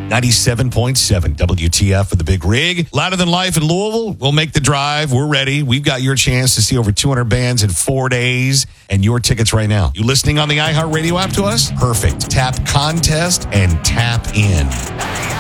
97.7 WTF for the Big Rig. Louder Than Life in Louisville. We'll make the drive. We're ready. We've got your chance to see over 200 bands in 4 days and your tickets right now. You listening on the iHeartRadio app to us? Perfect. Tap contest and tap in.